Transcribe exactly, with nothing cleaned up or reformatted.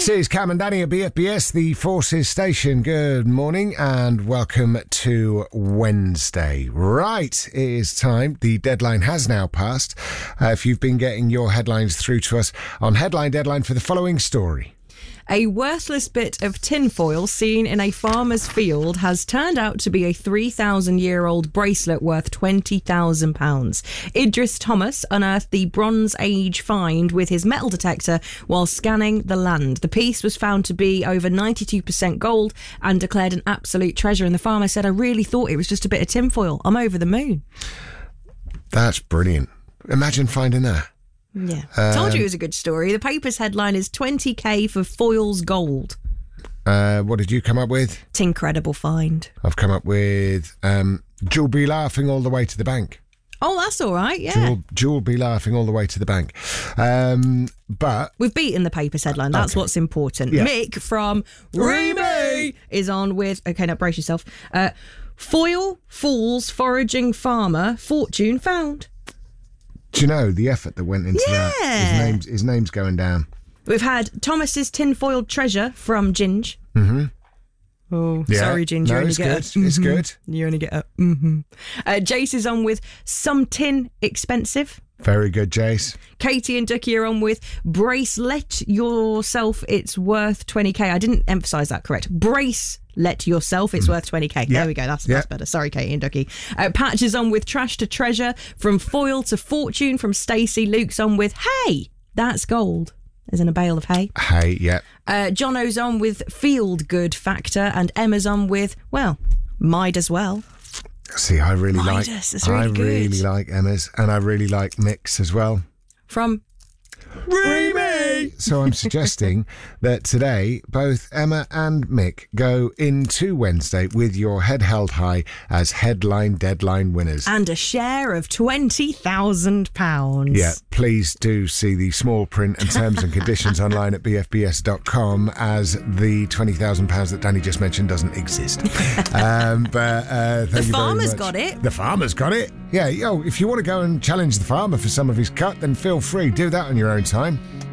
This is Cam and Danny at B F B S, the Forces Station. Good morning and welcome to Wednesday. Right, it is time. The deadline has now passed. Uh, if you've been getting your headlines through to us on Headline Deadline for the following story. A worthless bit of tinfoil seen in a farmer's field has turned out to be a three thousand year old bracelet worth twenty thousand pounds. Idris Thomas unearthed the Bronze Age find with his metal detector while scanning the land. The piece was found to be over ninety-two percent gold and declared an absolute treasure. And the farmer said, I really thought it was just a bit of tinfoil. I'm over the moon. That's brilliant. Imagine finding that. Yeah. Um, Told you it was a good story. The paper's headline is twenty k for foil's gold. Uh, what did you come up with? It's incredible find. I've come up with um, Jewel be laughing all the way to the bank. Oh, that's all right, yeah. Jewel, Jewel be laughing all the way to the bank. Um, but... We've beaten the paper's headline. That's okay. What's important. Yeah. Mick from Remy is on with... Okay, now brace yourself. Uh, foil, fools, foraging farmer, fortune found. Do you know the effort that went into yeah. that? His name's, his name's going down. We've had Thomas's tinfoil treasure from Ginge. Mm-hmm. Oh, yeah. Sorry, Ginge. No, you only it's get good. A, mm-hmm. It's good. You only get a mm-hmm. Uh, Jace is on with some tin expensive. Very good, Jace. Katie and Ducky are on with bracelet yourself. It's worth twenty k. I didn't emphasise that correct. Brace. Let yourself, it's worth twenty k. Yep. There we go, that's, that's yep. better. Sorry, Katie and Ducky. Uh, Patch is on with trash to treasure, from foil to fortune, from Stacey. Luke's on with hay, that's gold, as in a bale of hay. Hay, yeah. Uh, Jono's on with field good factor, and Emma's on with, well, might as well. See, I really Midas, like, it's really I good. really like Emma's, and I really like Mick's as well. From Remy! So I'm suggesting that today both Emma and Mick go into Wednesday with your head held high as Headline Deadline winners. And a share of twenty thousand pounds. Yeah, please do see the small print and terms and conditions online at b f b s dot com, as the twenty thousand pounds that Danny just mentioned doesn't exist. um, but uh, thank The you farmer's very much. got it. The farmer's got it. Yeah, yo, if you want to go and challenge the farmer for some of his cut, then feel free. Do that on your own time.